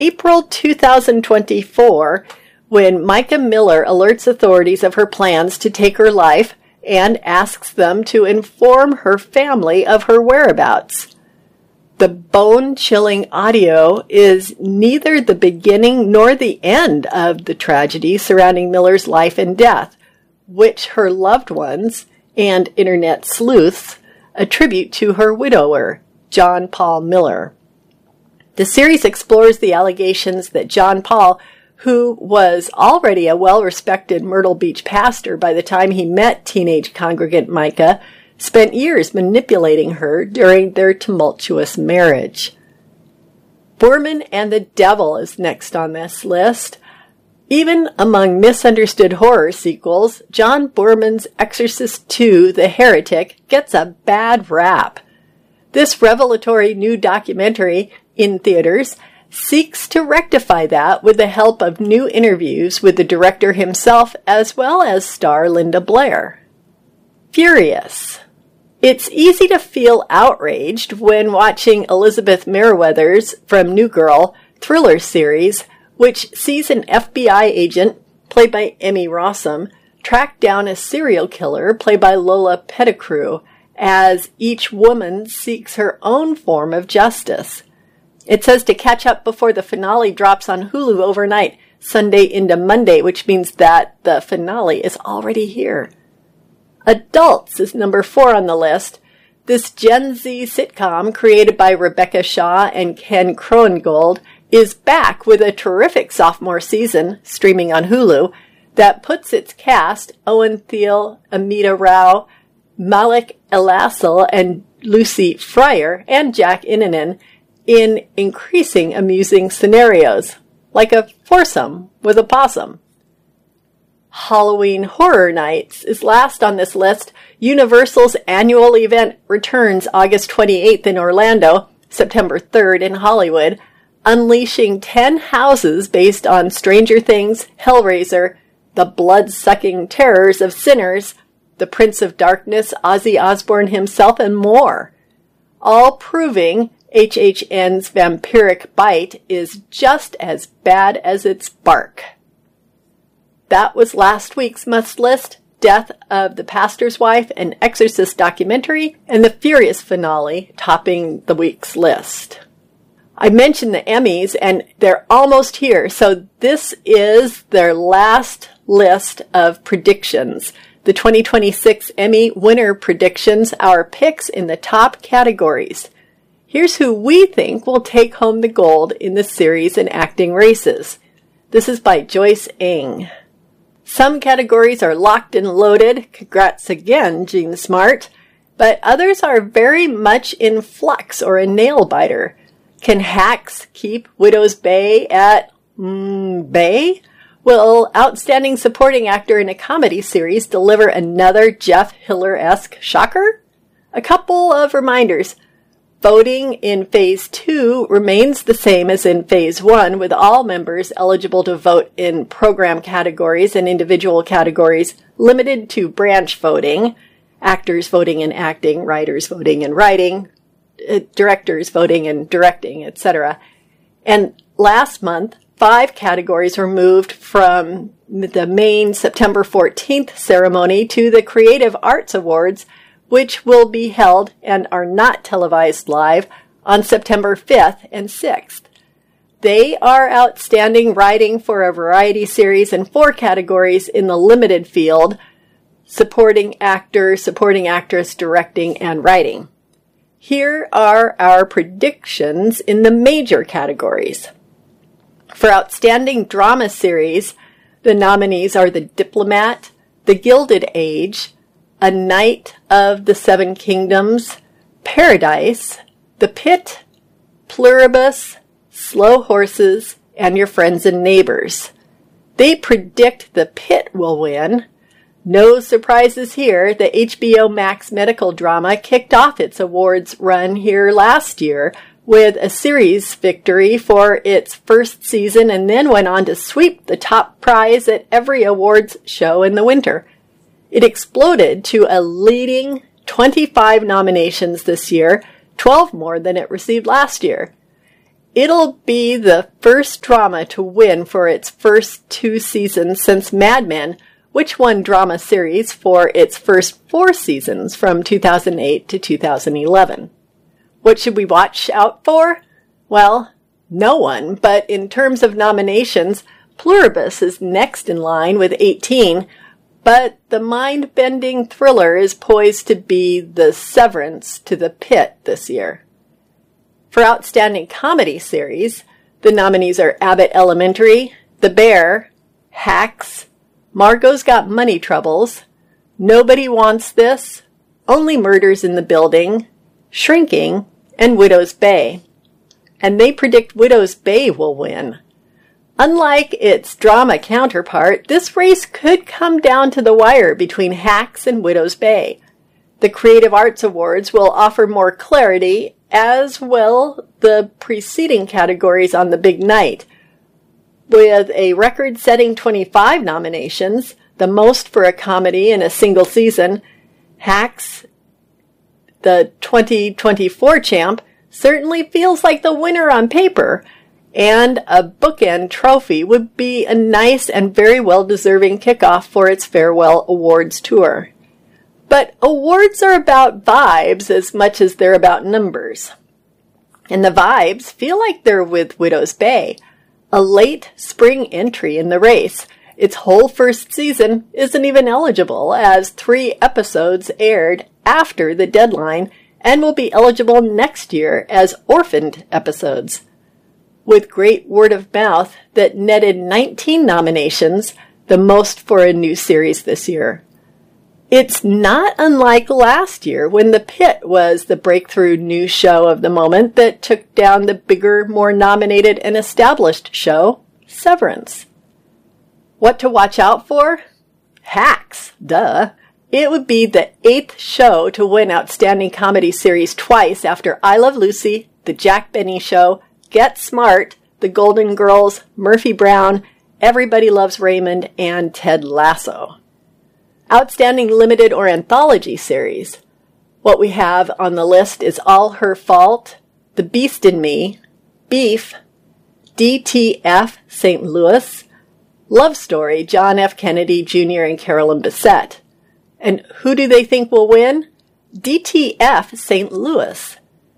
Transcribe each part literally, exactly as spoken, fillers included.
April two thousand twenty-four, when Micah Miller alerts authorities of her plans to take her life and asks them to inform her family of her whereabouts. The bone-chilling audio is neither the beginning nor the end of the tragedy surrounding Miller's life and death, which her loved ones and internet sleuths attribute to her widower, John Paul Miller. The series explores the allegations that John Paul, who was already a well-respected Myrtle Beach pastor by the time he met teenage congregant Micah, spent years manipulating her during their tumultuous marriage. Boorman and the Devil is next on this list. Even among misunderstood horror sequels, John Boorman's Exorcist two, The Heretic, gets a bad rap. This revelatory new documentary, in theaters, seeks to rectify that with the help of new interviews with the director himself as well as star Linda Blair. Furious. It's easy to feel outraged when watching Elizabeth Meriwether's From New Girl thriller series, which sees an F B I agent, played by Emmy Rossum, track down a serial killer, played by Lola Pettigrew, as each woman seeks her own form of justice. It says to catch up before the finale drops on Hulu overnight, Sunday into Monday, which means that the finale is already here. Adults is number four on the list. This Gen Z sitcom, created by Rebecca Shaw and Ken Kroengold, is back with a terrific sophomore season, streaming on Hulu, that puts its cast, Owen Thiel, Amita Rao, Malik Elassel, and Lucy Fryer, and Jack Innanen, in increasing amusing scenarios, like a foursome with a possum. Halloween Horror Nights is last on this list. Universal's annual event returns August twenty-eighth in Orlando, September third in Hollywood, unleashing ten houses based on Stranger Things, Hellraiser, the blood-sucking terrors of Sinners, the Prince of Darkness, Ozzy Osbourne himself, and more, all proving H H N's vampiric bite is just as bad as its bark. That was last week's must list, Death of the Pastor's Wife, an Exorcist documentary, and the Furious finale topping the week's list. I mentioned the Emmys, and they're almost here, so this is their last list of predictions. The twenty twenty-six Emmy winner predictions, our picks in the top categories. Here's who we think will take home the gold in the series and acting races. This is by Joyce Ng. Some categories are locked and loaded. Congrats again, Jean Smart. But others are very much in flux or a nail-biter. Can Hacks keep Widow's Bay at mm, Bay? Will Outstanding Supporting Actor in a Comedy Series deliver another Jeff Hiller-esque shocker? A couple of reminders. Voting in Phase two remains the same as in Phase one, with all members eligible to vote in program categories and individual categories limited to branch voting, actors voting in acting, writers voting in writing, uh, directors voting in directing, et cetera. And last month, five categories were moved from the main September fourteenth ceremony to the Creative Arts Awards, which will be held and are not televised live on September fifth and sixth. They are Outstanding Writing for a Variety Series and four categories in the limited field: Supporting Actor, Supporting Actress, Directing, and Writing. Here are our predictions in the major categories. For Outstanding Drama Series, the nominees are The Diplomat, The Gilded Age, A Knight of the Seven Kingdoms, Paradise, The Pit, Pluribus, Slow Horses, and Your Friends and Neighbors. They predict The Pit will win. No surprises here. The H B O Max medical drama kicked off its awards run here last year with a series victory for its first season, and then went on to sweep the top prize at every awards show in the winter. It exploded to a leading twenty-five nominations this year, twelve more than it received last year. It'll be the first drama to win for its first two seasons since Mad Men, which won drama series for its first four seasons from two thousand eight to two thousand eleven. What should we watch out for? Well, no one, but in terms of nominations, Pluribus is next in line with eighteen, but the mind-bending thriller is poised to be the Severance to The Pit this year. For Outstanding Comedy Series, the nominees are Abbott Elementary, The Bear, Hacks, Margot's Got Money Troubles, Nobody Wants This, Only Murders in the Building, Shrinking, and Widow's Bay. And they predict Widow's Bay will win. Unlike its drama counterpart, this race could come down to the wire between Hacks and Widow's Bay. The Creative Arts Awards will offer more clarity, as will the preceding categories on the big night. With a record-setting twenty-five nominations, the most for a comedy in a single season, Hacks, the twenty twenty-four champ, certainly feels like the winner on paper, and a bookend trophy would be a nice and very well-deserving kickoff for its farewell awards tour. But awards are about vibes as much as they're about numbers. And the vibes feel like they're with Widow's Bay, a late spring entry in the race. Its whole first season isn't even eligible, as three episodes aired after the deadline and will be eligible next year as orphaned episodes. With great word of mouth that netted nineteen nominations, the most for a new series this year. It's not unlike last year when The Pit was the breakthrough new show of the moment that took down the bigger, more nominated and established show, Severance. What to watch out for? Hacks, duh. It would be the eighth show to win Outstanding Comedy Series twice after I Love Lucy, The Jack Benny Show, Get Smart, The Golden Girls, Murphy Brown, Everybody Loves Raymond, and Ted Lasso. Outstanding Limited or Anthology Series. What we have on the list is All Her Fault, The Beast in Me, Beef, D T F Saint Louis, Love Story John F. Kennedy Junior and Carolyn Bessette. And who do they think will win? D T F Saint Louis.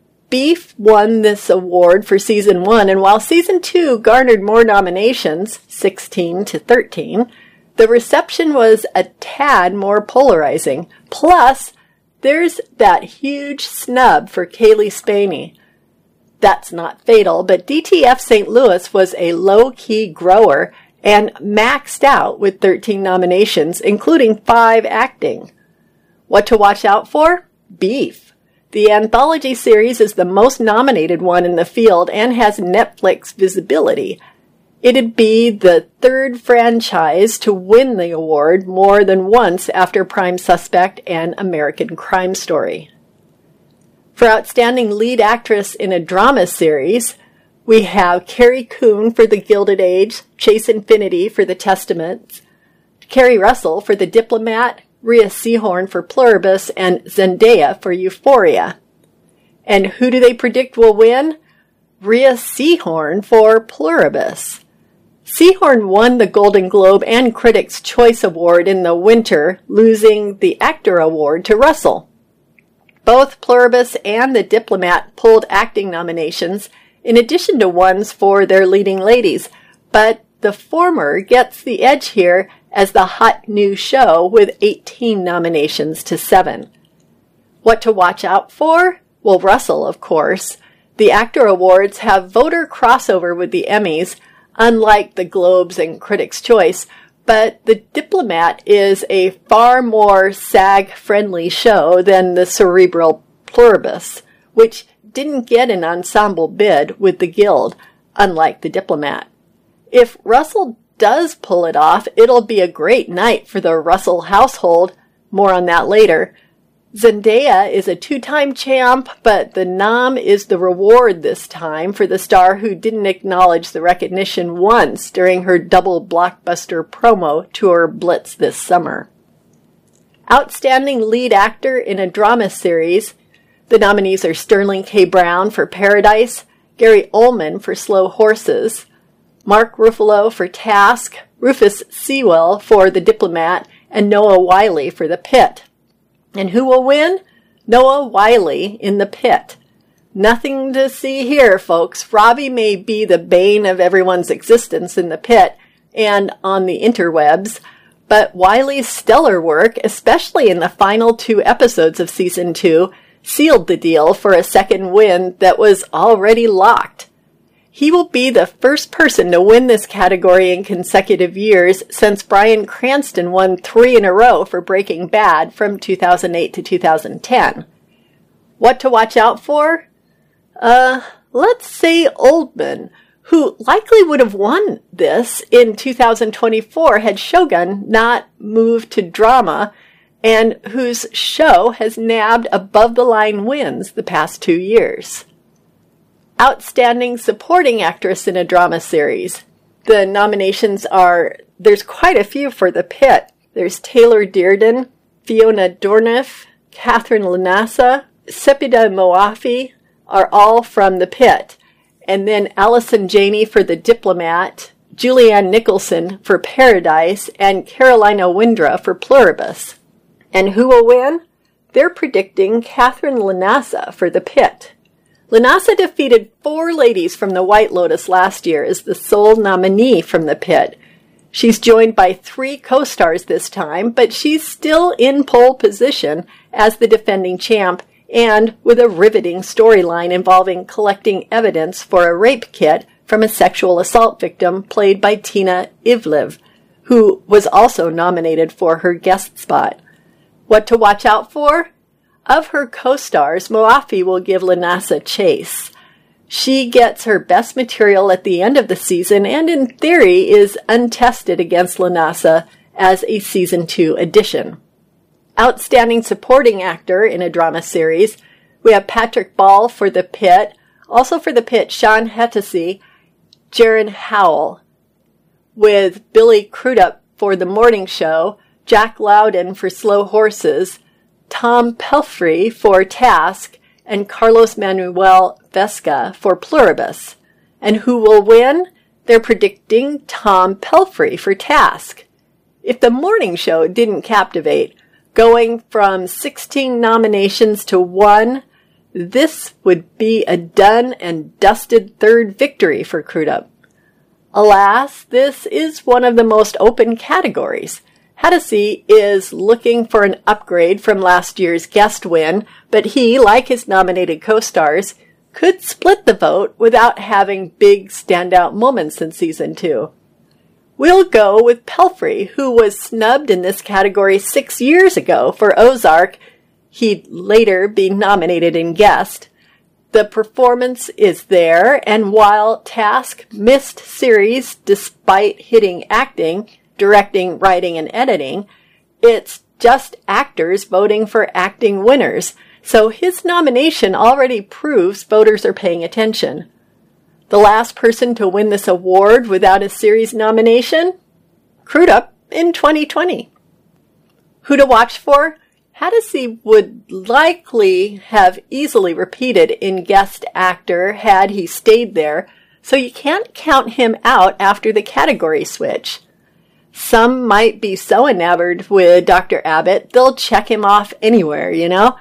Beef won this award for season one, and while season two garnered more nominations, sixteen to thirteen, the reception was a tad more polarizing. Plus, there's that huge snub for Kaylee Spaney. That's not fatal, but D T F Saint Louis was a low-key grower and maxed out with thirteen nominations, including five acting. What to watch out for? Beef. The anthology series is the most nominated one in the field and has Netflix visibility. It'd be the third franchise to win the award more than once after Prime Suspect and American Crime Story. For Outstanding Lead Actress in a Drama Series, we have Carrie Coon for The Gilded Age, Chase Infinity for The Testament, Kerry Russell for The Diplomat, Rhea Seehorn for Pluribus, and Zendaya for Euphoria. And who do they predict will win? Rhea Seehorn for Pluribus. Seehorn won the Golden Globe and Critics' Choice Award in the winter, losing the Actor Award to Russell. Both Pluribus and The Diplomat pulled acting nominations, in addition to ones for their leading ladies, but the former gets the edge here as the hot new show with eighteen nominations to seven. What to watch out for? Well, Russell, of course. The Actor Awards have voter crossover with the Emmys, unlike the Globes and Critics' Choice, but The Diplomat is a far more SAG-friendly show than the cerebral Pluribus, which didn't get an ensemble bid with the Guild, unlike The Diplomat. If Russell does pull it off, it'll be a great night for the Russell household. More on that later. Zendaya is a two-time champ, but the nom is the reward this time for the star who didn't acknowledge the recognition once during her double blockbuster promo tour Blitz this summer. Outstanding Lead Actor in a Drama Series. The nominees are Sterling K. Brown for Paradise, Gary Oldman for Slow Horses, Mark Ruffalo for Task, Rufus Sewell for The Diplomat, and Noah Wyle for The Pit. And who will win? Noah Wyle in The Pit. Nothing to see here, folks. Robbie may be the bane of everyone's existence in The Pit and on the interwebs, but Wiley's stellar work, especially in the final two episodes of season two, sealed the deal for a second win that was already locked. He will be the first person to win this category in consecutive years since Bryan Cranston won three in a row for Breaking Bad from two thousand eight to two thousand ten. What to watch out for? Uh, let's say Oldman, who likely would have won this in two thousand twenty-four had Shogun not moved to drama, and whose show has nabbed above-the-line wins the past two years. Outstanding Supporting Actress in a Drama Series. The nominations are, there's quite a few for The Pit. There's Taylor Dearden, Fiona Dourif, Catherine Lanasa, Sepideh Moafi are all from The Pit. And then Allison Janney for The Diplomat, Julianne Nicholson for Paradise, and Carolina Windra for Pluribus. And who will win? They're predicting Catherine Lanasa for The Pit. Lanasa defeated four ladies from The White Lotus last year as the sole nominee from The Pit. She's joined by three co-stars this time, but she's still in pole position as the defending champ and with a riveting storyline involving collecting evidence for a rape kit from a sexual assault victim played by Tina Ivlev, who was also nominated for her guest spot. What to watch out for? Of her co-stars, Moafi will give Lanasa chase. She gets her best material at the end of the season and in theory is untested against Lanasa as a season two addition. Outstanding Supporting Actor in a Drama Series, we have Patrick Ball for The Pit, also for The Pit, Sean Hennessy, Jaron Howell, with Billy Crudup for The Morning Show, Jack Lowden for Slow Horses, Tom Pelphrey for Task, and Carlos Manuel Vesca for Pluribus. And who will win? They're predicting Tom Pelphrey for Task. If The Morning Show didn't captivate, going from sixteen nominations to one, this would be a done and dusted third victory for Crudup. Alas, this is one of the most open categories. Hennessy is looking for an upgrade from last year's guest win, but he, like his nominated co-stars, could split the vote without having big standout moments in season two. We'll go with Pelphrey, who was snubbed in this category six years ago for Ozark. He'd later be nominated in guest. The performance is there, and while Task missed series despite hitting acting, directing, writing, and editing, it's just actors voting for acting winners, so his nomination already proves voters are paying attention. The last person to win this award without a series nomination? Crudup in twenty twenty. Who to watch for? Hennessy would likely have easily repeated in guest actor had he stayed there, so you can't count him out after the category switch. Some might be so enamored with Doctor Abbott, they'll check him off anywhere, you know?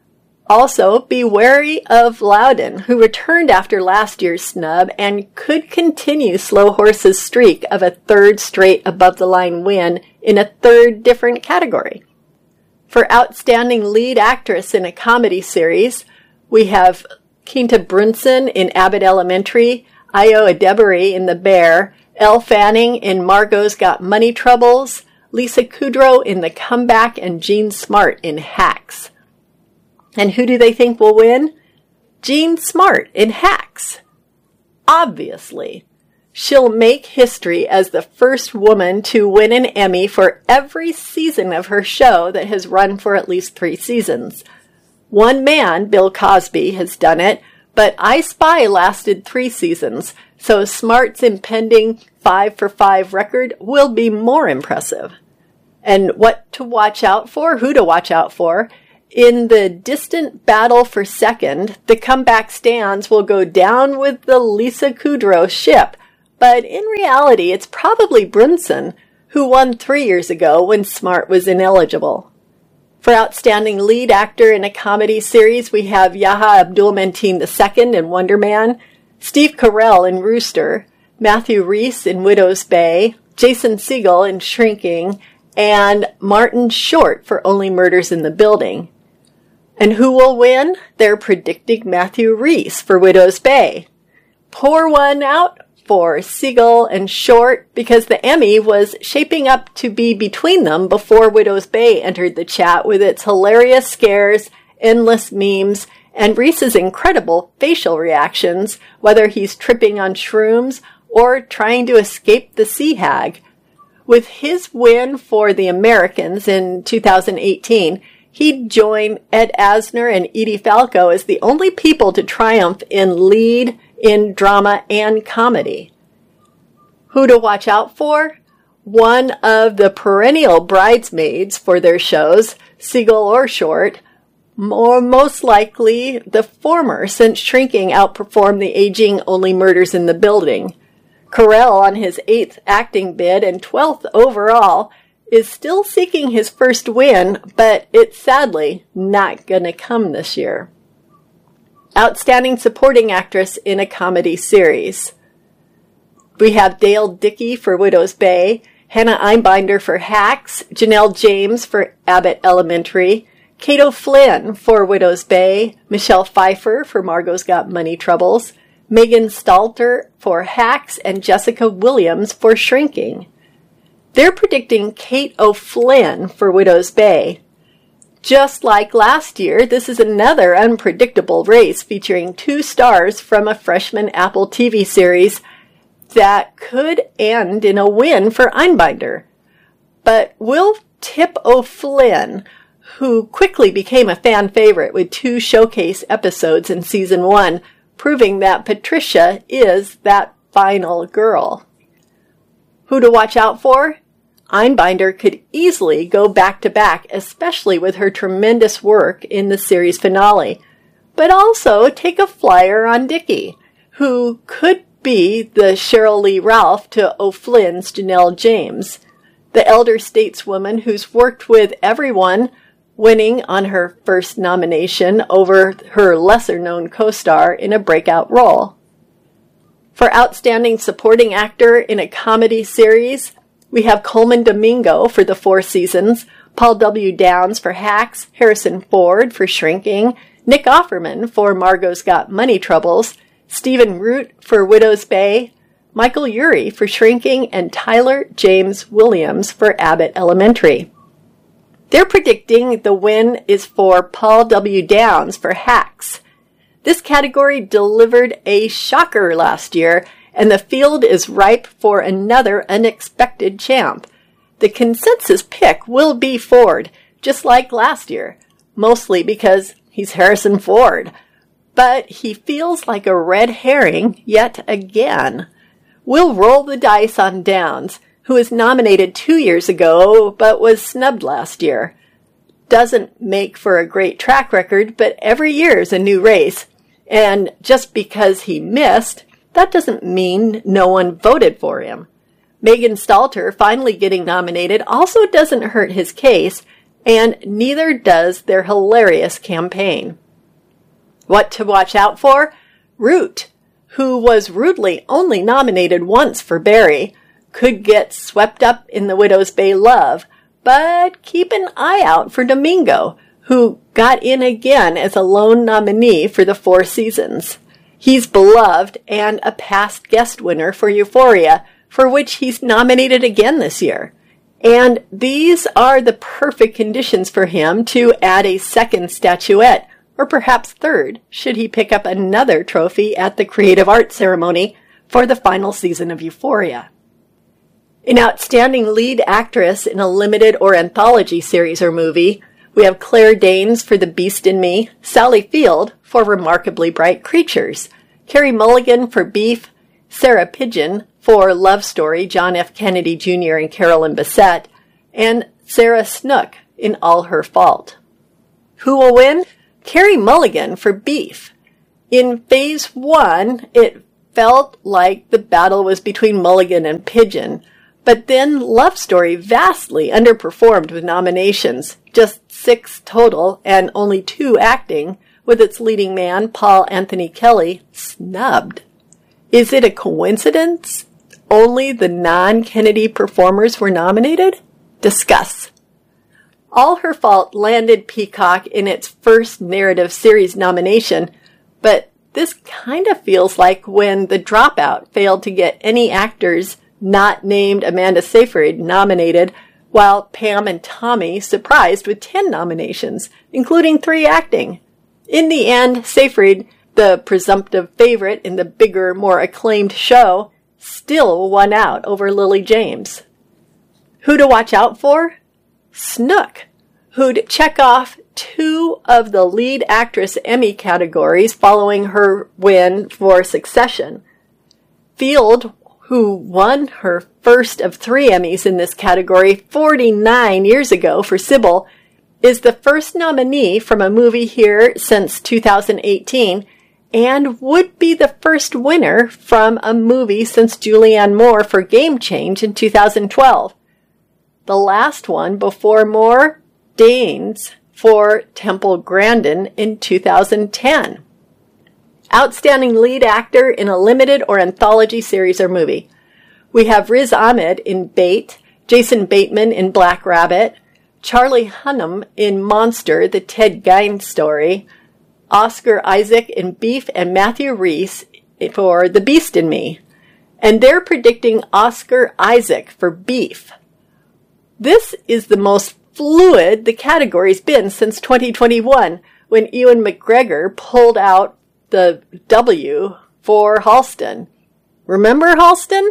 Also, be wary of Lowden, who returned after last year's snub and could continue Slow Horse's streak of a third straight above-the-line win in a third different category. For Outstanding Lead Actress in a Comedy Series, we have Quinta Brunson in Abbott Elementary, Ayo Edebiri in The Bear, Elle Fanning in Margot's Got Money Troubles, Lisa Kudrow in The Comeback, and Jean Smart in Hacks. And who do they think will win? Jean Smart in Hacks. Obviously. She'll make history as the first woman to win an Emmy for every season of her show that has run for at least three seasons. One man, Bill Cosby, has done it, but I Spy lasted three seasons, so Smart's impending five for five record will be more impressive. And what to watch out for, who to watch out for, In the distant battle for second, the comeback stands will go down with the Lisa Kudrow ship, but in reality it's probably Brunson, who won three years ago when Smart was ineligible. For Outstanding Lead Actor in a Comedy Series, we have Yahya Abdul-Mateen the Second in Wonder Man, Steve Carell in Rooster, Matthew Rhys in Widow's Bay, Jason Segel in Shrinking, and Martin Short for Only Murders in the Building. And who will win? They're predicting Matthew Rhys for Widow's Bay. Pour one out for Segel and Short because the Emmy was shaping up to be between them before Widow's Bay entered the chat with its hilarious scares, endless memes, and Rhys's incredible facial reactions, whether he's tripping on shrooms or trying to escape the sea hag. With his win for the Americans in two thousand eighteen, he'd join Ed Asner and Edie Falco as the only people to triumph in lead, in drama, and comedy. Who to watch out for? One of the perennial bridesmaids for their shows, Segel or Short, or most likely the former, since Shrinking outperformed the aging Only Murders in the Building. Carell, on his eighth acting bid and twelfth overall, is still seeking his first win, but it's sadly not gonna come this year. Outstanding Supporting Actress in a Comedy Series. We have Dale Dickey for Widow's Bay, Hannah Einbinder for Hacks, Janelle James for Abbott Elementary, Kate O'Flynn for Widow's Bay, Michelle Pfeiffer for Margot's Got Money Troubles, Megan Stalter for Hacks, and Jessica Williams for Shrinking. They're predicting Kate O'Flynn for Widow's Bay. Just like last year, this is another unpredictable race featuring two stars from a freshman Apple T V series that could end in a win for Einbinder. But will Tip O'Flynn, who quickly became a fan favorite with two showcase episodes in season one, proving that Patricia is that final girl? Who to watch out for? Einbinder could easily go back-to-back, especially with her tremendous work in the series finale, but also take a flyer on Dickey, who could be the Cheryl Lee Ralph to O'Flynn's Janelle James, the elder stateswoman who's worked with everyone, winning on her first nomination over her lesser-known co-star in a breakout role. For Outstanding Supporting Actor in a Comedy Series, we have Coleman Domingo for The Four Seasons, Paul W. Downs for Hacks, Harrison Ford for Shrinking, Nick Offerman for Margot's Got Money Troubles, Stephen Root for Widow's Bay, Michael Urie for Shrinking, and Tyler James Williams for Abbott Elementary. They're predicting the win is for Paul W. Downs for Hacks. This category delivered a shocker last year, and the field is ripe for another unexpected champ. The consensus pick will be Ford, just like last year, mostly because he's Harrison Ford. But he feels like a red herring yet again. We'll roll the dice on Downs, who was nominated two years ago but was snubbed last year. Doesn't make for a great track record, but every year is a new race. And just because he missed, that doesn't mean no one voted for him. Megan Stalter finally getting nominated also doesn't hurt his case, and neither does their hilarious campaign. What to watch out for? Root, who was rudely only nominated once for Barry, could get swept up in the Widow's Bay love, but keep an eye out for Domingo, who got in again as a lone nominee for The Four Seasons. He's beloved and a past guest winner for Euphoria, for which he's nominated again this year. And these are the perfect conditions for him to add a second statuette, or perhaps third, should he pick up another trophy at the Creative Arts Ceremony for the final season of Euphoria. In Outstanding Lead Actress in a Limited or Anthology Series or Movie, we have Claire Danes for The Beast in Me, Sally Field for Remarkably Bright Creatures, Carey Mulligan for Beef, Sarah Pidgeon for Love Story, John F. Kennedy Junior and Carolyn Bessette, and Sarah Snook in All Her Fault. Who will win? Carey Mulligan for Beef. In phase one, it felt like the battle was between Mulligan and Pigeon, but then Love Story vastly underperformed with nominations, just six total and only two acting, with its leading man, Paul Anthony Kelly, snubbed. Is it a coincidence only the non-Kennedy performers were nominated? Discuss. All Her Fault landed Peacock in its first narrative series nomination, but this kind of feels like when The Dropout failed to get any actors not named Amanda Seyfried nominated, while Pam and Tommy surprised with ten nominations, including three acting. In the end, Seyfried, the presumptive favorite in the bigger, more acclaimed show, still won out over Lily James. Who to watch out for? Snook, who'd check off two of the lead actress Emmy categories following her win for Succession. Field, who won her first of three Emmys in this category forty-nine years ago for Sybil, is the first nominee from a movie here since two thousand eighteen and would be the first winner from a movie since Julianne Moore for Game Change in two thousand twelve. The last one before Moore, Danes for Temple Grandin in two thousand ten. Outstanding lead actor in a limited or anthology series or movie. We have Riz Ahmed in Bait, Jason Bateman in Black Rabbit, Charlie Hunnam in Monster, the Ted Gein story, Oscar Isaac in Beef, and Matthew Rhys for The Beast in Me. And they're predicting Oscar Isaac for Beef. This is the most fluid the category's been since twenty twenty-one, when Ewan McGregor pulled out the W for Halston. Remember Halston?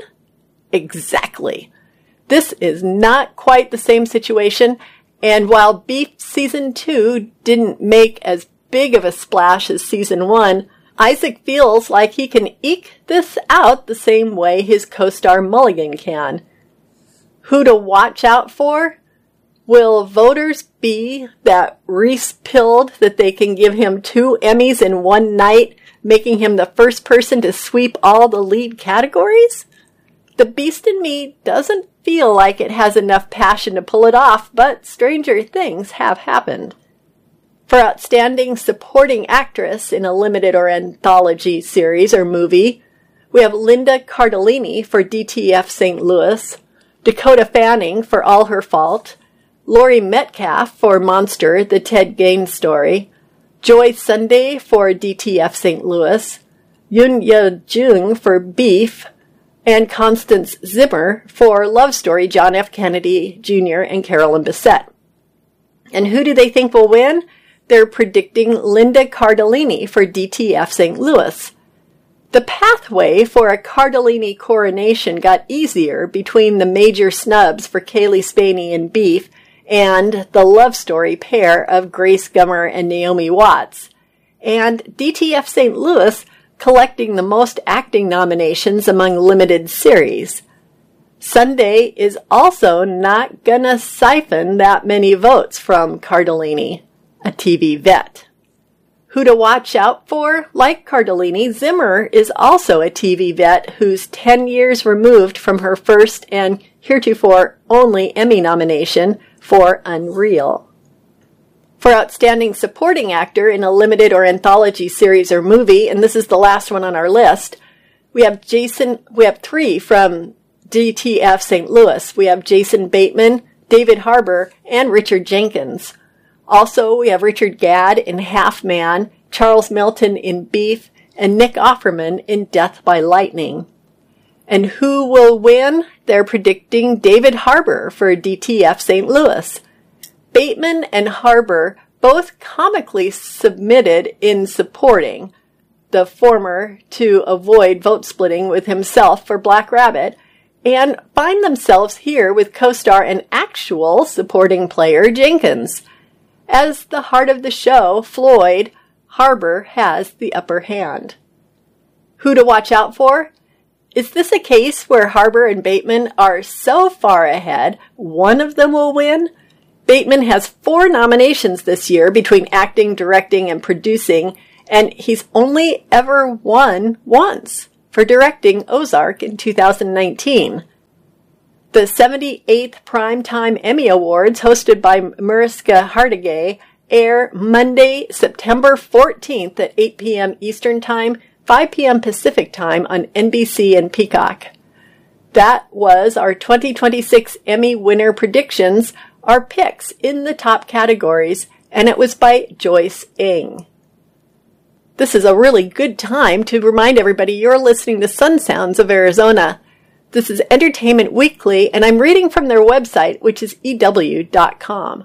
Exactly. This is not quite the same situation, and while Beef Season two didn't make as big of a splash as Season one, Isaac feels like he can eke this out the same way his co-star Mulligan can. Who to watch out for? Will voters be that Reese-pilled that they can give him two Emmys in one night, making him the first person to sweep all the lead categories? The Beast in Me doesn't feel like it has enough passion to pull it off, but stranger things have happened. For Outstanding Supporting Actress in a limited or anthology series or movie, we have Linda Cardellini for D T F Saint Louis, Dakota Fanning for All Her Fault, Laurie Metcalf for Monster, the Ted Gein story, Joy Sunday for D T F Saint Louis, Yoon Ye-jung for Beef, and Constance Zimmer for Love Story, John F. Kennedy Junior and Carolyn Bessette. And who do they think will win? They're predicting Linda Cardellini for D T F Saint Louis. The pathway for a Cardellini coronation got easier between the major snubs for Kaylee Spaney in Beef and the Love Story pair of Grace Gummer and Naomi Watts. And D T F Saint Louis collecting the most acting nominations among limited series. Sunday is also not gonna siphon that many votes from Cardellini, a T V vet. Who to watch out for? Like Cardellini, Zimmer is also a T V vet who's ten years removed from her first and heretofore only Emmy nomination for Unreal. For Outstanding Supporting Actor in a limited or anthology series or movie, and this is the last one on our list, we have Jason, we have three from D T F Saint Louis. We have Jason Bateman, David Harbour, and Richard Jenkins. Also, we have Richard Gadd in Half Man, Charles Melton in Beef, and Nick Offerman in Death by Lightning. And who will win? They're predicting David Harbour for D T F Saint Louis. Bateman and Harbour both comically submitted in supporting, the former to avoid vote splitting with himself for Black Rabbit, and find themselves here with co-star and actual supporting player Jenkins. As the heart of the show, Floyd, Harbour has the upper hand. Who to watch out for? Is this a case where Harbour and Bateman are so far ahead, one of them will win? Bateman has four nominations this year between acting, directing, and producing, and he's only ever won once for directing Ozark in two thousand nineteen. The seventy-eighth Primetime Emmy Awards, hosted by Mariska Hargitay, air Monday, September fourteenth at eight p.m. Eastern Time, five p.m. Pacific Time on N B C and Peacock. That was our twenty twenty-six Emmy winner predictions, our picks in the top categories, and it was by Joyce Ng. This is a really good time to remind everybody you're listening to Sun Sounds of Arizona. This is Entertainment Weekly, and I'm reading from their website, which is E W dot com.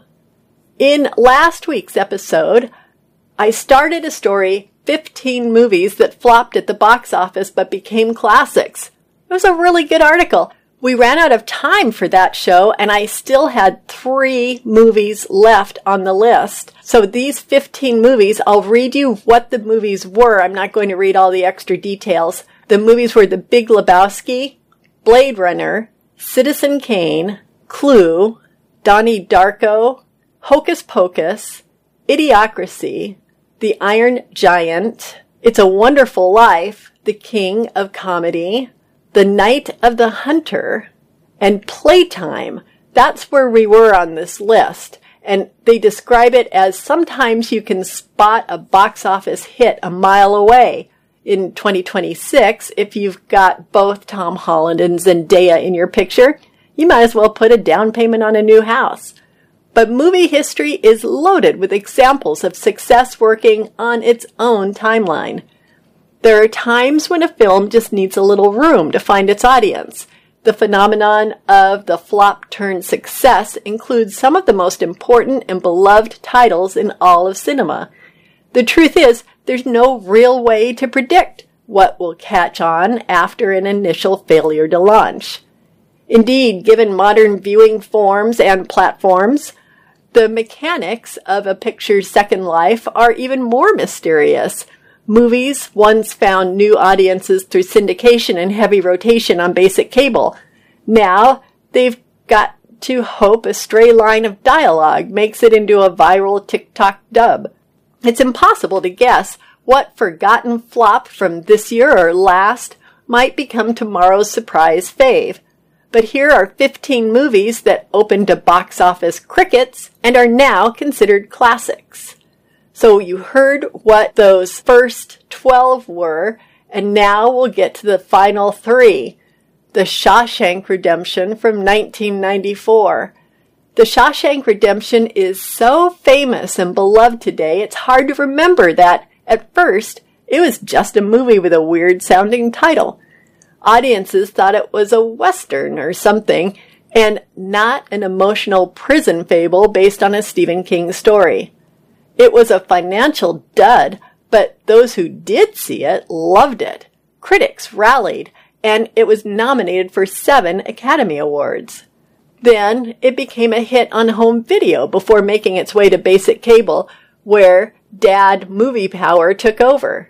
In last week's episode, I started a story, fifteen movies that flopped at the box office but became classics. It was a really good article. We ran out of time for that show, and I still had three movies left on the list. So these fifteen movies, I'll read you what the movies were. I'm not going to read all the extra details. The movies were The Big Lebowski, Blade Runner, Citizen Kane, Clue, Donnie Darko, Hocus Pocus, Idiocracy, The Iron Giant, It's a Wonderful Life, The King of Comedy, The Night of the Hunter, and Playtime. That's where we were on this list. And they describe it as sometimes you can spot a box office hit a mile away. In twenty twenty-six, if you've got both Tom Holland and Zendaya in your picture, you might as well put a down payment on a new house. But movie history is loaded with examples of success working on its own timeline. There are times when a film just needs a little room to find its audience. The phenomenon of the flop-turn success includes some of the most important and beloved titles in all of cinema. The truth is, there's no real way to predict what will catch on after an initial failure to launch. Indeed, given modern viewing forms and platforms, the mechanics of a picture's second life are even more mysterious. Movies once found new audiences through syndication and heavy rotation on basic cable. Now, they've got to hope a stray line of dialogue makes it into a viral TikTok dub. It's impossible to guess what forgotten flop from this year or last might become tomorrow's surprise fave. But here are fifteen movies that opened to box office crickets and are now considered classics. So you heard what those first twelve were, and now we'll get to the final three. The Shawshank Redemption from nineteen ninety-four. The Shawshank Redemption is so famous and beloved today, it's hard to remember that, at first, it was just a movie with a weird-sounding title. Audiences thought it was a Western or something, and not an emotional prison fable based on a Stephen King story. It was a financial dud, but those who did see it loved it. Critics rallied, and it was nominated for seven Academy Awards. Then it became a hit on home video before making its way to basic cable, where Dad Movie Power took over.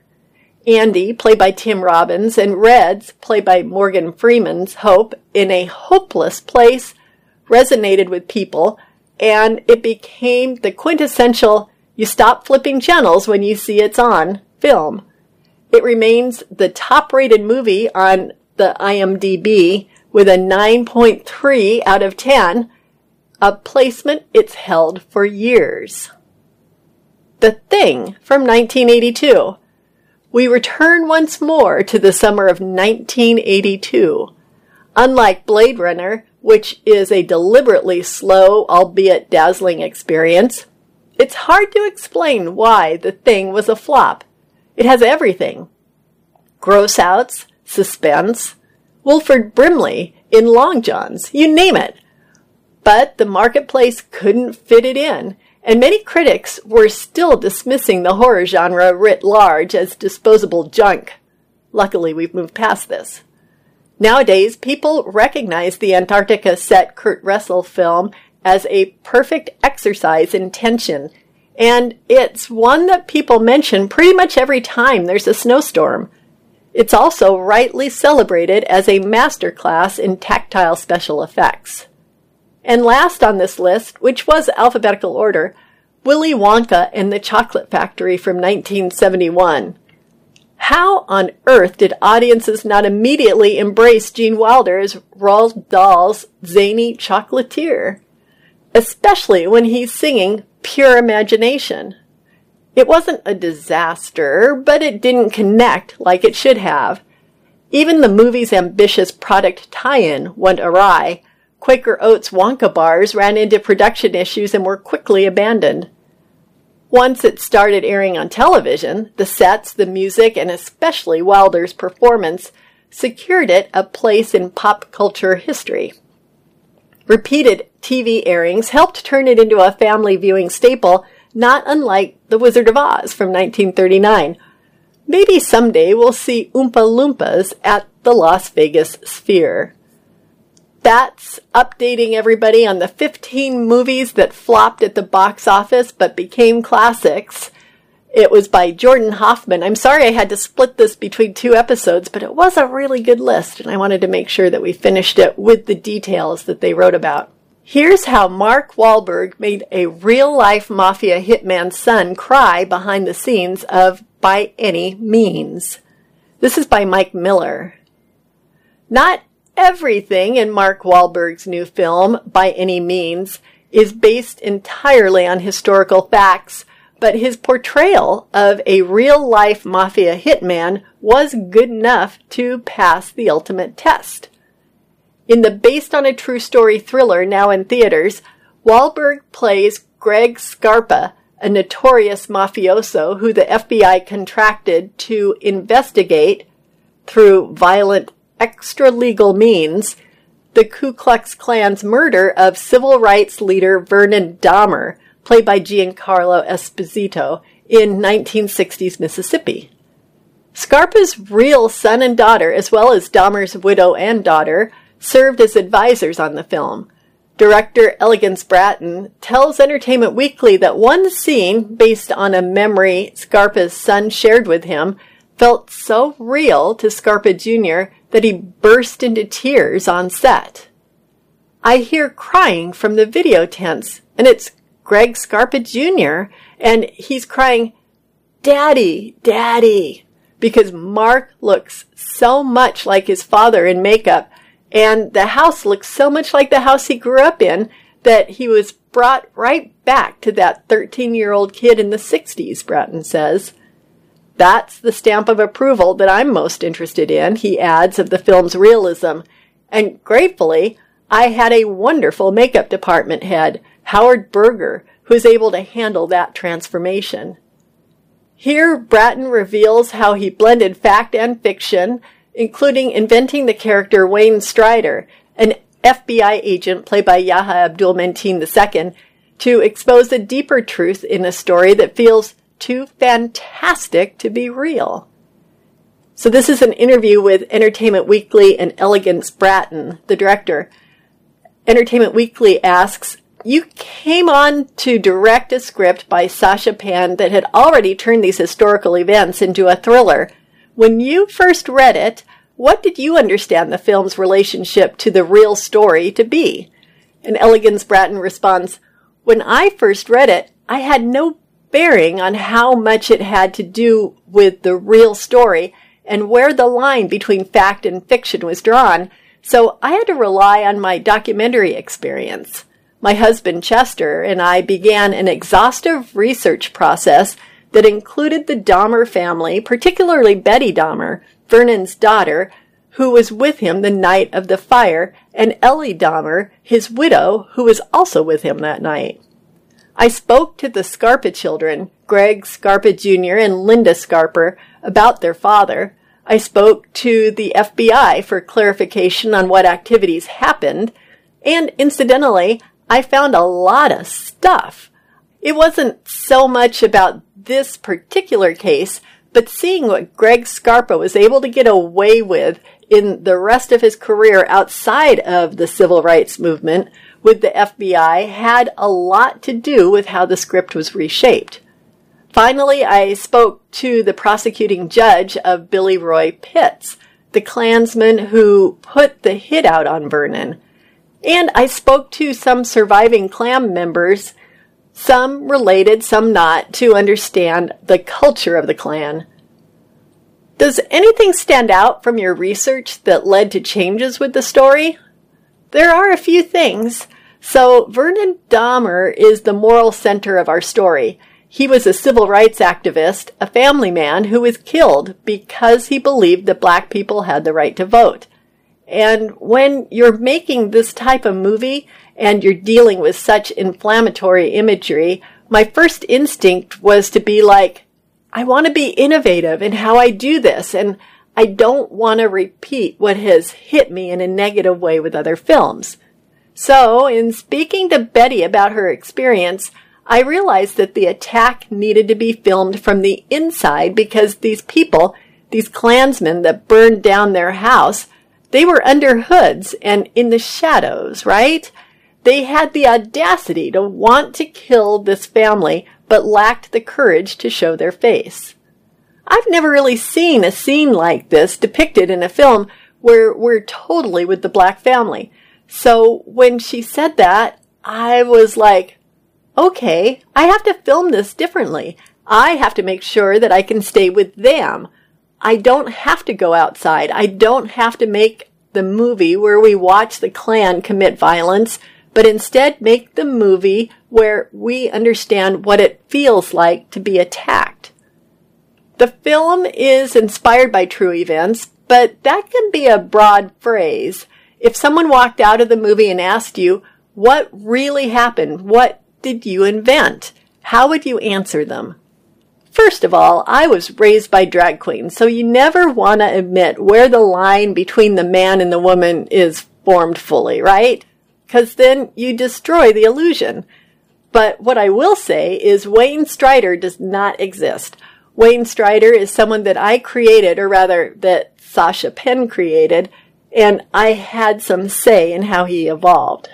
Andy, played by Tim Robbins, and Reds, played by Morgan Freeman's Hope, in a hopeless place, resonated with people, and it became the quintessential you stop flipping channels when you see it's on film. It remains the top-rated movie on the I M D B with a nine point three out of ten, a placement it's held for years. The Thing from nineteen eighty-two. We return once more to the summer of nineteen eighty-two. Unlike Blade Runner, which is a deliberately slow, albeit dazzling experience, it's hard to explain why The Thing was a flop. It has everything. Gross-outs, suspense, Wilford Brimley in Long Johns, you name it. But the marketplace couldn't fit it in, and many critics were still dismissing the horror genre writ large as disposable junk. Luckily, we've moved past this. Nowadays, people recognize the Antarctica-set Kurt Russell film as a perfect exercise in tension, and it's one that people mention pretty much every time there's a snowstorm. It's also rightly celebrated as a masterclass in tactile special effects. And last on this list, which was alphabetical order, Willy Wonka and the Chocolate Factory from nineteen seventy-one. How on earth did audiences not immediately embrace Gene Wilder as Roald Dahl's zany chocolatier? Especially when he's singing Pure Imagination. It wasn't a disaster, but it didn't connect like it should have. Even the movie's ambitious product tie-in went awry. Quaker Oats Wonka bars ran into production issues and were quickly abandoned. Once it started airing on television, the sets, the music, and especially Wilder's performance secured it a place in pop culture history. Repeated T V airings helped turn it into a family viewing staple, not unlike The Wizard of Oz from nineteen thirty-nine. Maybe someday we'll see Oompa Loompas at the Las Vegas Sphere. That's updating everybody on the fifteen movies that flopped at the box office but became classics. It was by Jordan Hoffman. I'm sorry I had to split this between two episodes, but it was a really good list, and I wanted to make sure that we finished it with the details that they wrote about. Here's how Mark Wahlberg made a real-life mafia hitman's son cry behind the scenes of By Any Means. This is by Mike Miller. Not everything in Mark Wahlberg's new film, By Any Means, is based entirely on historical facts, but his portrayal of a real-life mafia hitman was good enough to pass the ultimate test. In the based-on-a-true-story thriller now in theaters, Wahlberg plays Greg Scarpa, a notorious mafioso who the F B I contracted to investigate, through violent extra-legal means, the Ku Klux Klan's murder of civil rights leader Vernon Dahmer, played by Giancarlo Esposito, in nineteen sixties Mississippi. Scarpa's real son and daughter, as well as Dahmer's widow and daughter, served as advisors on the film. Director Elegance Bratton tells Entertainment Weekly that one scene, based on a memory Scarpa's son shared with him, felt so real to Scarpa Junior that he burst into tears on set. I hear crying from the video tents, and it's Greg Scarpa Junior, and he's crying, "Daddy, Daddy," because Mark looks so much like his father in makeup, and the house looks so much like the house he grew up in that he was brought right back to that thirteen-year-old kid in the sixties, Bratton says. That's the stamp of approval that I'm most interested in, he adds, of the film's realism. And gratefully, I had a wonderful makeup department head, Howard Berger, who's able to handle that transformation. Here, Bratton reveals how he blended fact and fiction, including inventing the character Wayne Strider, an F B I agent played by Yahya Abdul-Mateen the Second, to expose a deeper truth in a story that feels too fantastic to be real. So this is an interview with Entertainment Weekly and Elegance Bratton, the director. Entertainment Weekly asks, "You came on to direct a script by Sasha Pan that had already turned these historical events into a thriller. When you first read it, what did you understand the film's relationship to the real story to be?" And Elegance Bratton responds, "When I first read it, I had no bearing on how much it had to do with the real story and where the line between fact and fiction was drawn, so I had to rely on my documentary experience. My husband Chester and I began an exhaustive research process that included the Dahmer family, particularly Betty Dahmer, Vernon's daughter, who was with him the night of the fire, and Ellie Dahmer, his widow, who was also with him that night. I spoke to the Scarpa children, Greg Scarpa Junior and Linda Scarpa, about their father. I spoke to the F B I for clarification on what activities happened, and incidentally, I found a lot of stuff. It wasn't so much about this particular case, but seeing what Greg Scarpa was able to get away with in the rest of his career outside of the civil rights movement with the F B I had a lot to do with how the script was reshaped. Finally, I spoke to the prosecuting judge of Billy Roy Pitts, the Klansman who put the hit out on Vernon. And I spoke to some surviving Klan members, some related, some not, to understand the culture of the Klan. Does anything stand out from your research that led to changes with the story? There are a few things. So Vernon Dahmer is the moral center of our story. He was a civil rights activist, a family man who was killed because he believed that black people had the right to vote. And when you're making this type of movie and you're dealing with such inflammatory imagery, my first instinct was to be like, I want to be innovative in how I do this, and I don't want to repeat what has hit me in a negative way with other films. So, in speaking to Betty about her experience, I realized that the attack needed to be filmed from the inside because these people, these Klansmen that burned down their house, they were under hoods and in the shadows, right? They had the audacity to want to kill this family, but lacked the courage to show their face. I've never really seen a scene like this depicted in a film where we're totally with the black family. So when she said that, I was like, okay, I have to film this differently. I have to make sure that I can stay with them. I don't have to go outside. I don't have to make the movie where we watch the Klan commit violence, but instead make the movie where we understand what it feels like to be attacked. The film is inspired by true events, but that can be a broad phrase. If someone walked out of the movie and asked you, what really happened? What did you invent? How would you answer them? First of all, I was raised by drag queens, so you never want to admit where the line between the man and the woman is formed fully, right? Because then you destroy the illusion. But what I will say is Wayne Strider does not exist. Wayne Strider is someone that I created, or rather that Sasha Penn created, and I had some say in how he evolved.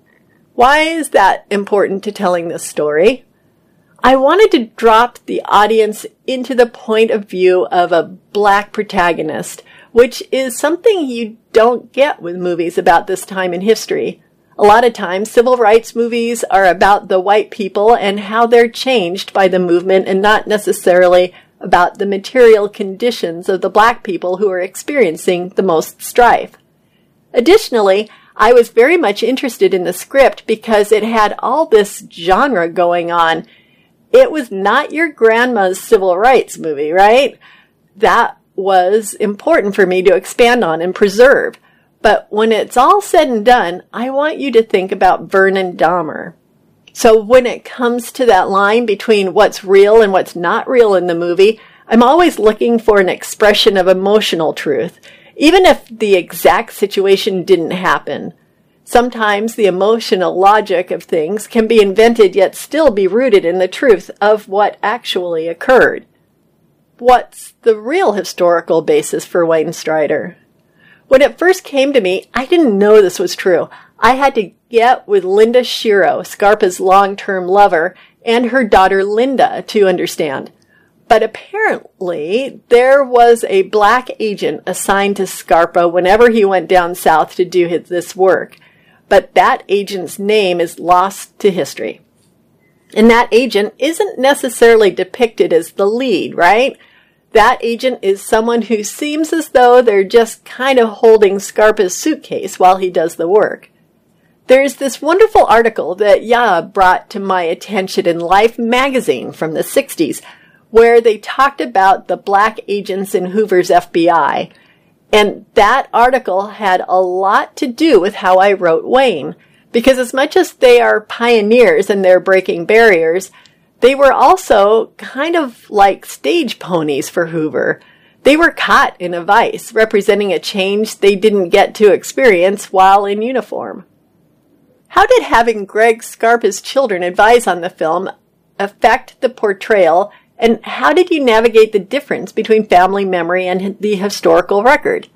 Why is that important to telling this story? I wanted to drop the audience into the point of view of a black protagonist, which is something you don't get with movies about this time in history. A lot of times, civil rights movies are about the white people and how they're changed by the movement and not necessarily about the material conditions of the black people who are experiencing the most strife. Additionally, I was very much interested in the script because it had all this genre going on. It was not your grandma's civil rights movie, right? That was important for me to expand on and preserve. But when it's all said and done, I want you to think about Vernon Dahmer. So when it comes to that line between what's real and what's not real in the movie, I'm always looking for an expression of emotional truth, even if the exact situation didn't happen. Sometimes the emotional logic of things can be invented yet still be rooted in the truth of what actually occurred. What's the real historical basis for Wayne Strider? When it first came to me, I didn't know this was true. I had to get with Linda Shiro, Scarpa's long-term lover, and her daughter Linda to understand. But apparently, there was a black agent assigned to Scarpa whenever he went down south to do his, this work. But that agent's name is lost to history. And that agent isn't necessarily depicted as the lead, right? That agent is someone who seems as though they're just kind of holding Scarpa's suitcase while he does the work. There's this wonderful article that Yaa brought to my attention in Life magazine from the sixties, where they talked about the black agents in Hoover's F B I. And that article had a lot to do with how I wrote Wayne, because as much as they are pioneers and they're breaking barriers, they were also kind of like stage ponies for Hoover. They were caught in a vice, representing a change they didn't get to experience while in uniform. How did having Greg Scarpa's children advise on the film affect the portrayal, and how did you navigate the difference between family memory and the historical record?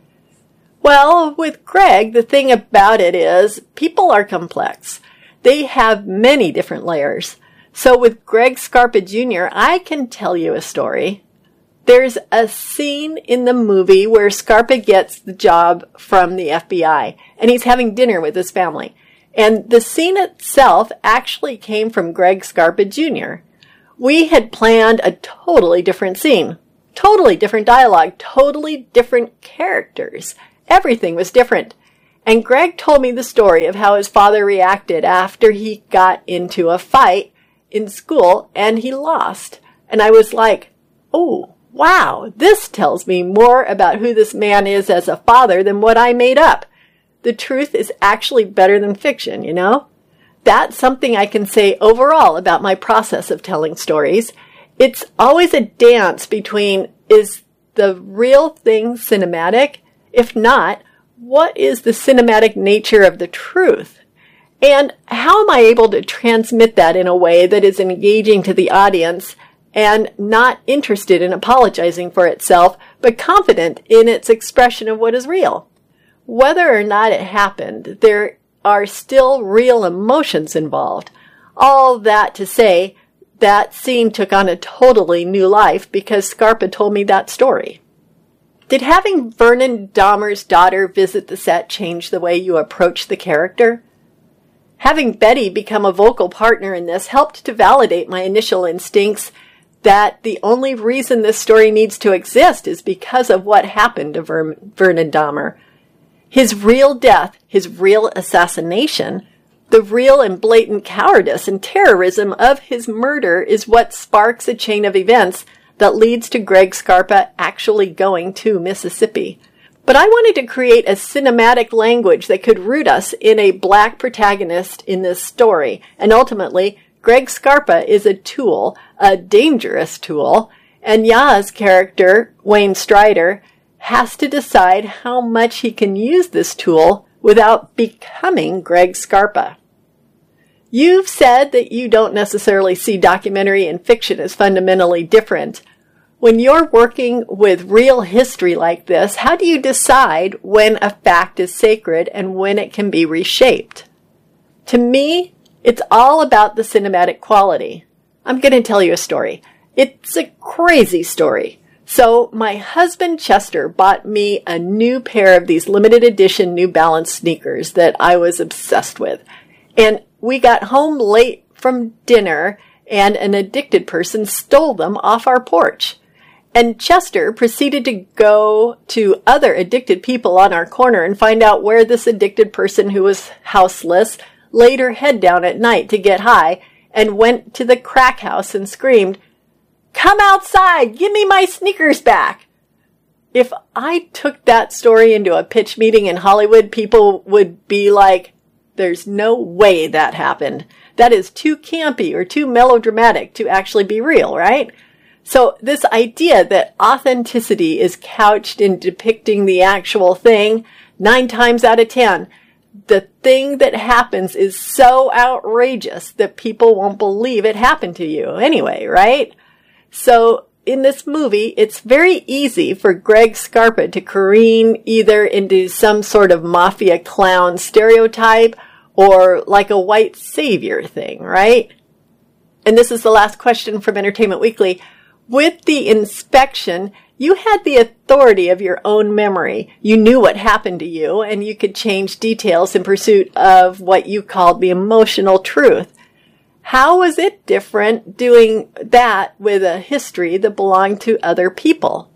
Well, with Greg, the thing about it is people are complex. They have many different layers. So with Greg Scarpa Junior, I can tell you a story. There's a scene in the movie where Scarpa gets the job from the F B I, and he's having dinner with his family. And the scene itself actually came from Greg Scarpa Junior We had planned a totally different scene, totally different dialogue, totally different characters. Everything was different. And Greg told me the story of how his father reacted after he got into a fight in school and he lost. And I was like, oh, wow, this tells me more about who this man is as a father than what I made up. The truth is actually better than fiction, you know? That's something I can say overall about my process of telling stories. It's always a dance between, is the real thing cinematic? If not, what is the cinematic nature of the truth? And how am I able to transmit that in a way that is engaging to the audience and not interested in apologizing for itself, but confident in its expression of what is real? Whether or not it happened, there are still real emotions involved. All that to say, that scene took on a totally new life because Scarpa told me that story. Did having Vernon Dahmer's daughter visit the set change the way you approach the character? Having Betty become a vocal partner in this helped to validate my initial instincts that the only reason this story needs to exist is because of what happened to Ver- Vernon Dahmer. His real death, his real assassination, the real and blatant cowardice and terrorism of his murder is what sparks a chain of events that leads to Greg Scarpa actually going to Mississippi. But I wanted to create a cinematic language that could root us in a black protagonist in this story. And ultimately, Greg Scarpa is a tool, a dangerous tool, and Ya's character, Wayne Strider, has to decide how much he can use this tool without becoming Greg Scarpa. You've said that you don't necessarily see documentary and fiction as fundamentally different. When you're working with real history like this, how do you decide when a fact is sacred and when it can be reshaped? To me, it's all about the cinematic quality. I'm going to tell you a story. It's a crazy story. So my husband Chester bought me a new pair of these limited edition New Balance sneakers that I was obsessed with. And we got home late from dinner and an addicted person stole them off our porch. And Chester proceeded to go to other addicted people on our corner and find out where this addicted person who was houseless laid her head down at night to get high and went to the crack house and screamed, "Come outside! Give me my sneakers back!" If I took that story into a pitch meeting in Hollywood, people would be like, there's no way that happened. That is too campy or too melodramatic to actually be real, right? So this idea that authenticity is couched in depicting the actual thing, nine times out of ten, the thing that happens is so outrageous that people won't believe it happened to you anyway, right? So in this movie, it's very easy for Greg Scarpa to careen either into some sort of mafia clown stereotype or like a white savior thing, right? And this is the last question from Entertainment Weekly. With the inspection, you had the authority of your own memory. You knew what happened to you, and you could change details in pursuit of what you called the emotional truth. How was it different doing that with a history that belonged to other people?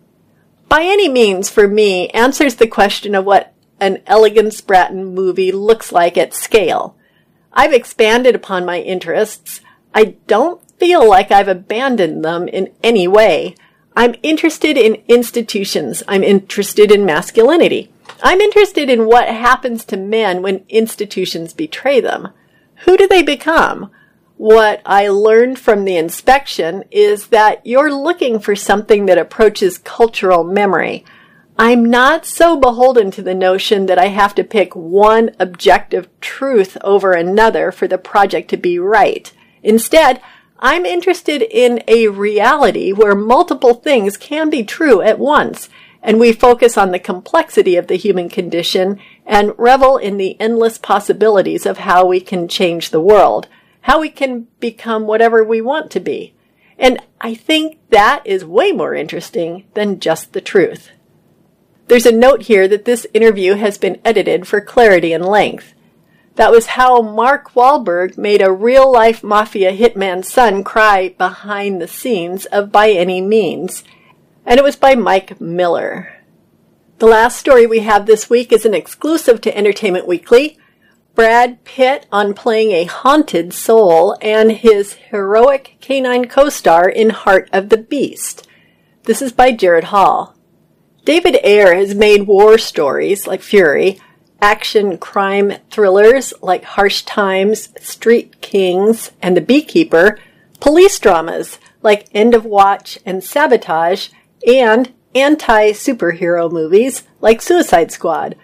By any means, for me, answers the question of what an Elegance Bratton movie looks like at scale. I've expanded upon my interests. I don't feel like I've abandoned them in any way. I'm interested in institutions. I'm interested in masculinity. I'm interested in what happens to men when institutions betray them. Who do they become? What I learned from the inspection is that you're looking for something that approaches cultural memory. I'm not so beholden to the notion that I have to pick one objective truth over another for the project to be right. Instead, I'm interested in a reality where multiple things can be true at once, and we focus on the complexity of the human condition and revel in the endless possibilities of how we can change the world, how we can become whatever we want to be. And I think that is way more interesting than just the truth. There's a note here that this interview has been edited for clarity and length. That was how Mark Wahlberg made a real-life mafia hitman's son cry behind the scenes of By Any Means. And it was by Mike Miller. The last story we have this week is an exclusive to Entertainment Weekly. Brad Pitt on playing a haunted soul and his heroic canine co-star in Heart of the Beast. This is by Jared Hall. David Ayer has made war stories like Fury, action crime thrillers like Harsh Times, Street Kings, and The Beekeeper, police dramas like End of Watch and Sabotage, and anti-superhero movies like Suicide Squad.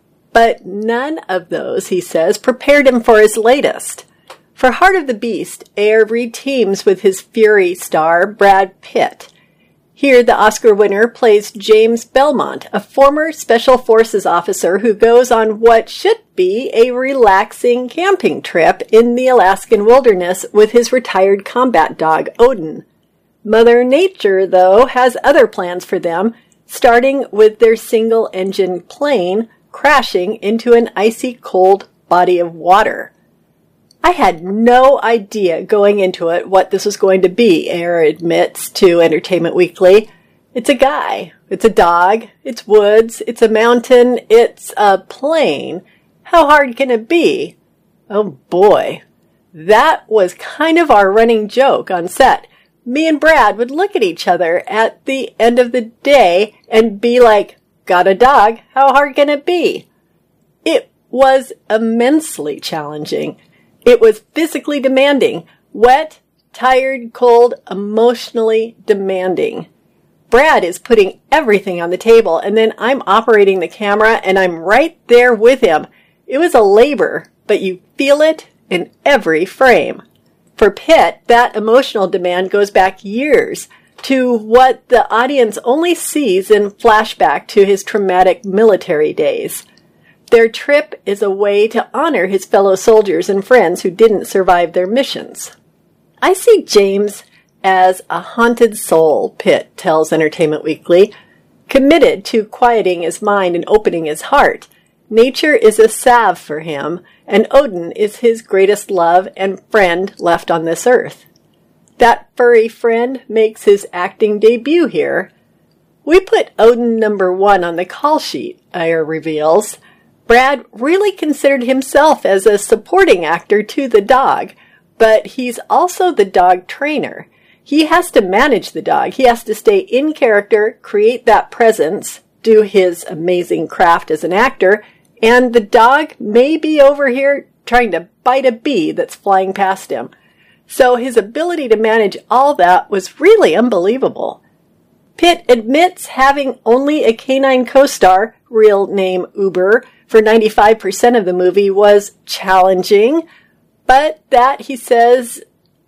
But none of those, he says, prepared him for his latest. For Heart of the Beast, Ayer reteams with his Fury star, Brad Pitt. Here, the Oscar winner plays James Belmont, a former Special Forces officer who goes on what should be a relaxing camping trip in the Alaskan wilderness with his retired combat dog, Odin. Mother Nature, though, has other plans for them, starting with their single-engine plane crashing into an icy cold body of water. I had no idea going into it what this was going to be, Ayer admits to Entertainment Weekly. It's a guy, it's a dog, it's woods, it's a mountain, it's a plane. How hard can it be? Oh boy. That was kind of our running joke on set. Me and Brad would look at each other at the end of the day and be like, got a dog, how hard can it be? It was immensely challenging. It was physically demanding, wet, tired, cold, emotionally demanding. Brad is putting everything on the table, and then I'm operating the camera, and I'm right there with him. It was a labor, but you feel it in every frame. For Pitt, that emotional demand goes back years to what the audience only sees in flashback to his traumatic military days. Their trip is a way to honor his fellow soldiers and friends who didn't survive their missions. I see James as a haunted soul, Pitt tells Entertainment Weekly, committed to quieting his mind and opening his heart. Nature is a salve for him, and Odin is his greatest love and friend left on this earth. That furry friend makes his acting debut here. We put Odin number one on the call sheet, Ayer reveals. Brad really considered himself as a supporting actor to the dog, but he's also the dog trainer. He has to manage the dog. He has to stay in character, create that presence, do his amazing craft as an actor, and the dog may be over here trying to bite a bee that's flying past him. So his ability to manage all that was really unbelievable. Pitt admits having only a canine co-star, real name Uber, for ninety-five percent of the movie was challenging, but that, he says,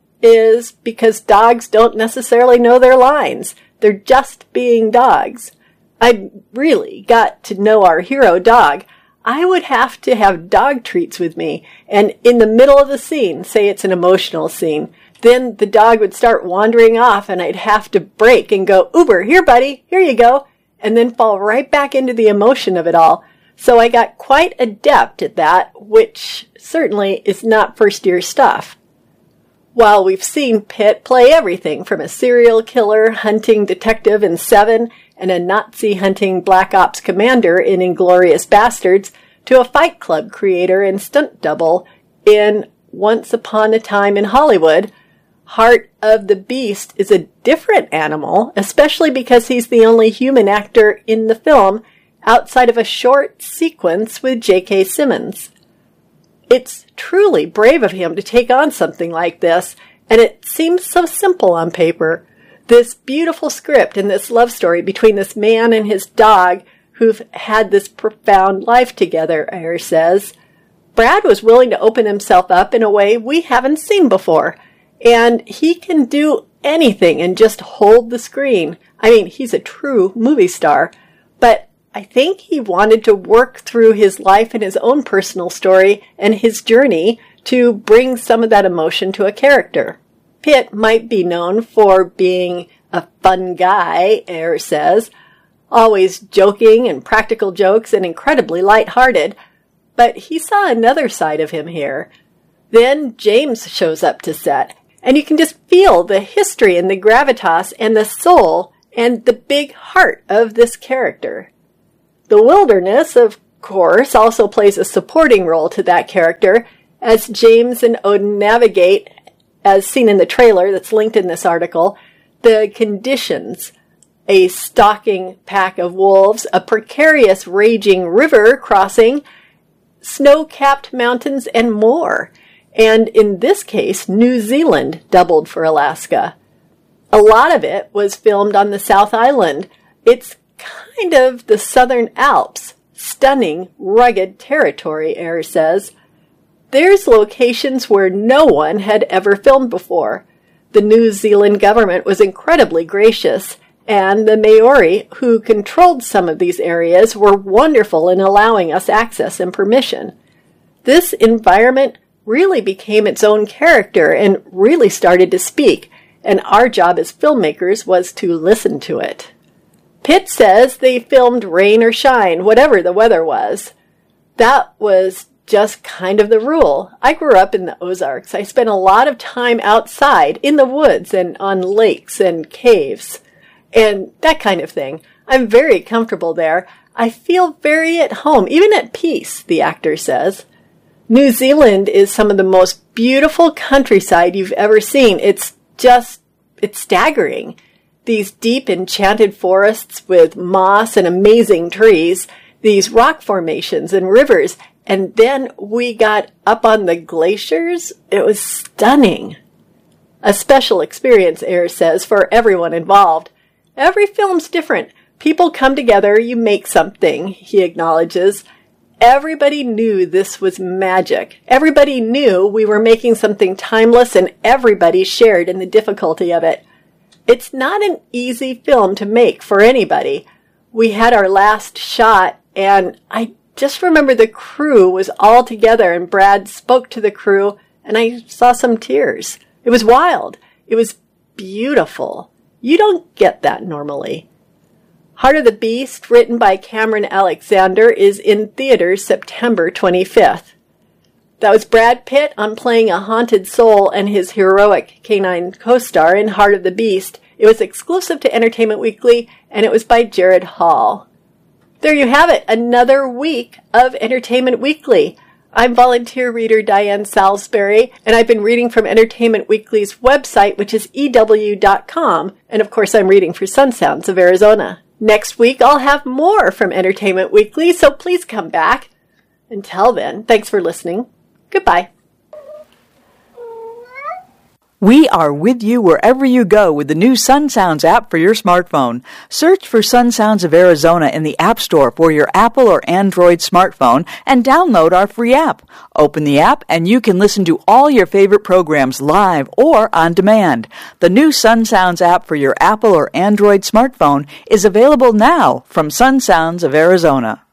is because dogs don't necessarily know their lines. They're just being dogs. I really got to know our hero dog. I would have to have dog treats with me, and in the middle of the scene, say it's an emotional scene, then the dog would start wandering off and I'd have to break and go, Uber, here buddy, here you go, and then fall right back into the emotion of it all. So I got quite adept at that, which certainly is not first-year stuff. While we've seen Pitt play everything from a serial killer hunting detective in Seven and a Nazi hunting Black Ops commander in Inglourious Bastards to a Fight Club creator and stunt double in Once Upon a Time in Hollywood, Heart of the Beast is a different animal, especially because he's the only human actor in the film outside of a short sequence with J K. Simmons. It's truly brave of him to take on something like this, and it seems so simple on paper. This beautiful script and this love story between this man and his dog who've had this profound life together, Ayer says. Brad was willing to open himself up in a way we haven't seen before, and he can do anything and just hold the screen. I mean, he's a true movie star, but I think he wanted to work through his life and his own personal story and his journey to bring some of that emotion to a character. Pitt might be known for being a fun guy, Ayres says, always joking and practical jokes and incredibly lighthearted, but he saw another side of him here. Then James shows up to set, and you can just feel the history and the gravitas and the soul and the big heart of this character. The wilderness, of course, also plays a supporting role to that character as James and Odin navigate, as seen in the trailer that's linked in this article, the conditions. A stalking pack of wolves, a precarious raging river crossing, snow-capped mountains, and more. And in this case, New Zealand doubled for Alaska. A lot of it was filmed on the South Island. It's kind of the Southern Alps. Stunning, rugged territory, Ayres says. There's locations where no one had ever filmed before. The New Zealand government was incredibly gracious, and the Maori, who controlled some of these areas, were wonderful in allowing us access and permission. This environment really became its own character and really started to speak, and our job as filmmakers was to listen to it. Pitt says they filmed rain or shine, whatever the weather was. That was just kind of the rule. I grew up in the Ozarks. I spent a lot of time outside, in the woods and on lakes and caves, and that kind of thing. I'm very comfortable there. I feel very at home, even at peace, the actor says. New Zealand is some of the most beautiful countryside you've ever seen. It's just, it's staggering. These deep enchanted forests with moss and amazing trees, these rock formations and rivers, and then we got up on the glaciers. It was stunning. A special experience, Ayres says, for everyone involved. Every film's different. People come together, you make something, he acknowledges. Everybody knew this was magic. Everybody knew we were making something timeless, and everybody shared in the difficulty of it. It's not an easy film to make for anybody. We had our last shot, and I just remember the crew was all together, and Brad spoke to the crew, and I saw some tears. It was wild. It was beautiful. You don't get that normally. Heart of the Beast, written by Cameron Alexander, is in theaters September twenty-fifth. That was Brad Pitt on playing a haunted soul and his heroic canine co-star in Heart of the Beast. It was exclusive to Entertainment Weekly, and it was by Jared Hall. There you have it, another week of Entertainment Weekly. I'm volunteer reader Diane Salisbury, and I've been reading from Entertainment Weekly's website, which is E W dot com, and of course I'm reading for Sun Sounds of Arizona. Next week I'll have more from Entertainment Weekly, so please come back. Until then, thanks for listening. Goodbye. We are with you wherever you go with the new Sun Sounds app for your smartphone. Search for Sun Sounds of Arizona in the App Store for your Apple or Android smartphone and download our free app. Open the app and you can listen to all your favorite programs live or on demand. The new Sun Sounds app for your Apple or Android smartphone is available now from Sun Sounds of Arizona.